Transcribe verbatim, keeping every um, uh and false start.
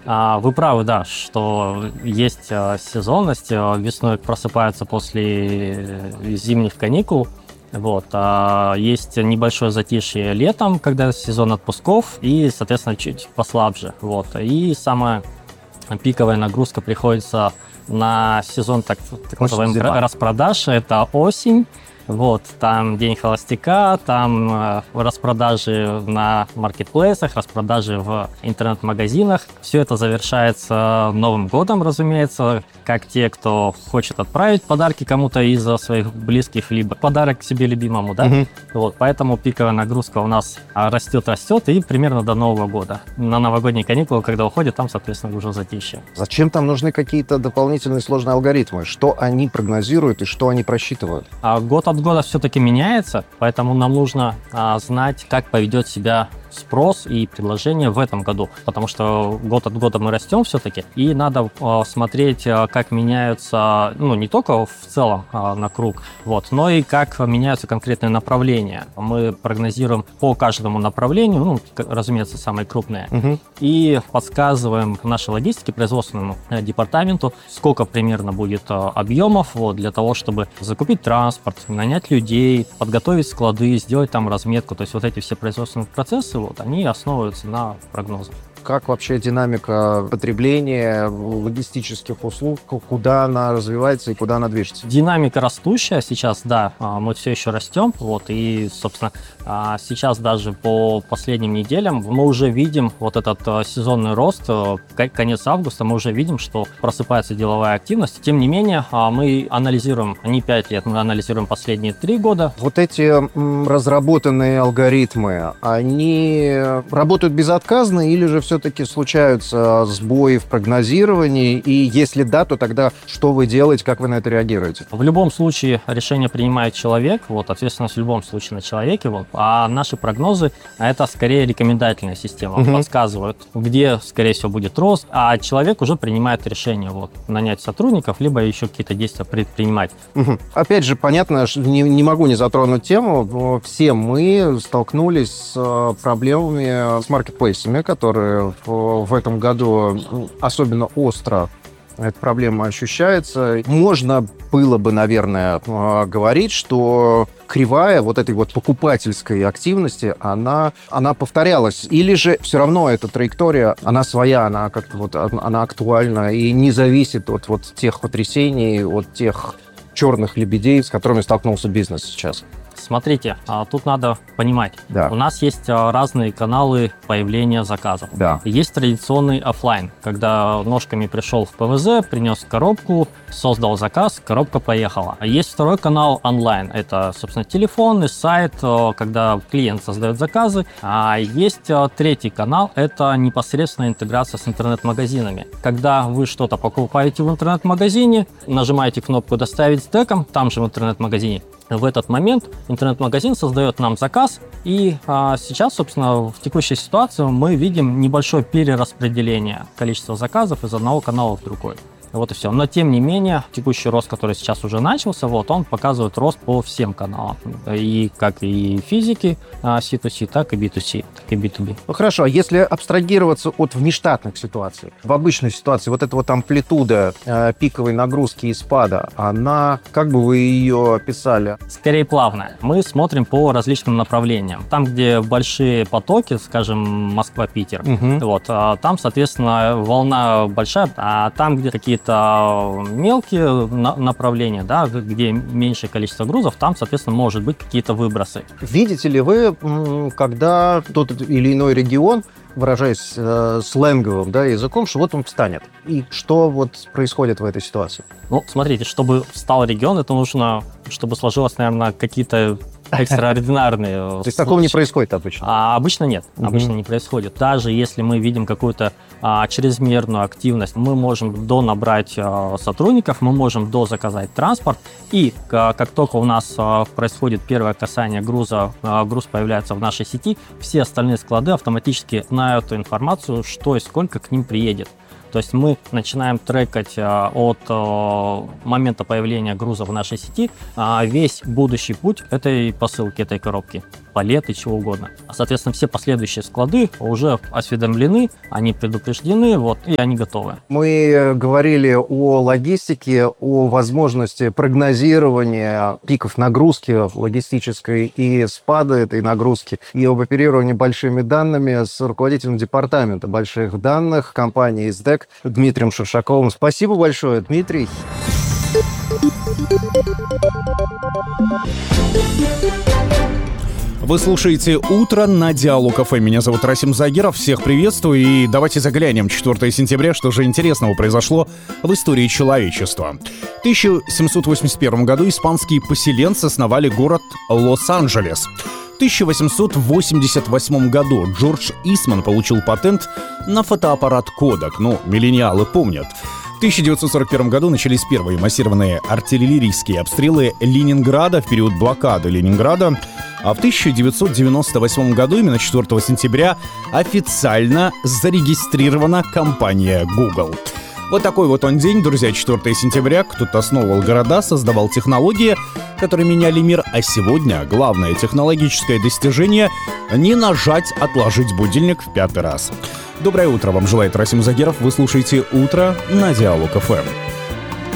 А, Вы правы, да, что есть а, сезонность. а, Весной просыпаются после э, зимних каникул. Вот, а есть небольшое затишье летом, когда сезон отпусков, и, соответственно, чуть послабже. Вот. И самая пиковая нагрузка приходится на сезон так, так называемых распродаж. Это осень. Вот, там День холостяка, там э, распродажи на маркетплейсах, распродажи в интернет-магазинах. Все это завершается Новым годом, разумеется, как те, кто хочет отправить подарки кому-то из своих близких, либо подарок себе любимому, да. Угу. Вот, поэтому пиковая нагрузка у нас растет-растет и примерно до Нового года. На новогодние каникулы, когда уходит, там, соответственно, уже затишье. Зачем там нужны какие-то дополнительные сложные алгоритмы? Что они прогнозируют и что они просчитывают? А год от года все-таки меняется, поэтому нам нужно а, знать, как поведет себя спрос и предложение в этом году, потому что год от года мы растем все-таки, и надо а, смотреть, а, как меняются, ну, не только в целом а, на круг, вот, но и как меняются конкретные направления. Мы прогнозируем по каждому направлению, ну, разумеется, самые крупные, угу. и подсказываем нашей логистике, производственному департаменту, сколько примерно будет а, объемов, вот, для того, чтобы закупить транспорт, нанять людей, подготовить склады, сделать там разметку, то есть вот эти все производственные процессы, вот, они основываются на прогнозах. Как вообще динамика потребления логистических услуг, куда она развивается и куда она движется? Динамика растущая сейчас, да, мы все еще растем, вот, и, собственно, сейчас даже по последним неделям мы уже видим вот этот сезонный рост, конец августа, мы уже видим, что просыпается деловая активность. Тем не менее, мы анализируем, не пять лет, мы анализируем последние три года. Вот эти разработанные алгоритмы, они работают безотказно или же все-таки случаются сбои в прогнозировании? И если да, то тогда что вы делаете, как вы на это реагируете? В любом случае решение принимает человек, вот, ответственность в любом случае на человеке, вот, а наши прогнозы – это скорее рекомендательная система, угу. подсказывают, где, скорее всего, будет рост, а человек уже принимает решение, вот, нанять сотрудников, либо еще какие-то действия предпринимать. Угу. Опять же, понятно, не, не могу не затронуть тему, но все мы столкнулись с проблемами с маркетплейсами, которые В, в этом году особенно остро эта проблема ощущается. Можно было бы, наверное, говорить, что кривая вот этой вот покупательской активности, она, она повторялась. Или же все равно эта траектория, она своя, она как-то вот, она актуальна и не зависит от вот тех потрясений, от тех черных лебедей, с которыми столкнулся бизнес сейчас. Смотрите, тут надо понимать, да. у нас есть разные каналы появления заказов. Да. Есть традиционный офлайн, когда ножками пришел в ПВЗ, принес коробку, создал заказ, коробка поехала. А есть второй канал онлайн, это, собственно, телефонный сайт, когда клиент создает заказы. А есть третий канал, это непосредственная интеграция с интернет-магазинами. Когда вы что-то покупаете в интернет-магазине, нажимаете кнопку «Доставить с тегом», там же в интернет-магазине, в этот момент интернет-магазин создает нам заказ, и а, сейчас, собственно, в текущей ситуации мы видим небольшое перераспределение количества заказов из одного канала в другой. Вот и все. Но, тем не менее, текущий рост, который сейчас уже начался, вот, он показывает рост по всем каналам. И как и физики си ту си, так и би ту си, так и би ту би. Ну, хорошо, а если абстрагироваться от внештатных ситуаций, в обычной ситуации, вот эта вот амплитуда э, пиковой нагрузки и спада, она, как бы вы ее описали? Скорее плавная. Мы смотрим по различным направлениям. Там, где большие потоки, скажем, Москва-Питер, угу. вот, там, соответственно, волна большая, а там, где какие-то мелкие направления, да, где меньшее количество грузов, там, соответственно, может быть какие-то выбросы. Видите ли вы, когда тот или иной регион, выражаясь э, сленговым, да, языком, что вот он встанет? И что вот происходит в этой ситуации? Ну, смотрите, чтобы встал регион, это нужно, чтобы сложилось, наверное, какие-то экстраординарные. То есть такого не происходит обычно? А, обычно нет, обычно не происходит. Даже если мы видим какую-то а, чрезмерную активность, мы можем донабрать а, сотрудников, мы можем дозаказать транспорт, и а, как только у нас а, происходит первое касание груза, а, груз появляется в нашей сети, все остальные склады автоматически знают эту информацию, что и сколько к ним приедет. То есть мы начинаем трекать а, от а, момента появления груза в нашей сети а, весь будущий путь этой посылки этой коробки, палеты, чего угодно. А, соответственно, все последующие склады уже осведомлены, они предупреждены, вот, и они готовы. Мы говорили о логистике, о возможности прогнозирования пиков нагрузки логистической и спада этой нагрузки, и об оперировании большими данными с руководителем департамента больших данных компании ИСДЭК Дмитрием Шершаковым. Спасибо большое, Дмитрий. Вы слушаете «Утро» на Диалог эф эм. Меня зовут Расим Загиров. Всех приветствую. И давайте заглянем. четвёртого сентября. Что же интересного произошло в истории человечества? В тысяча семьсот восемьдесят первом году испанские поселенцы основали город Лос-Анджелес. В тысяча восемьсот восемьдесят восьмом году Джордж Исман получил патент на фотоаппарат Kodak. Ну, миллениалы помнят. В тысяча девятьсот сорок первом году начались первые массированные артиллерийские обстрелы Ленинграда в период блокады Ленинграда. А в тысяча девятьсот девяносто восьмом году, именно четвёртого сентября, официально зарегистрирована компания Google. Вот такой вот он день, друзья, четвёртого сентября. Кто-то основывал города, создавал технологии, которые меняли мир. А сегодня главное технологическое достижение — не нажать «Отложить будильник» в пятый раз. Доброе утро вам желает Расим Загиров. Вы слушаете «Утро» на Диалог эф эм.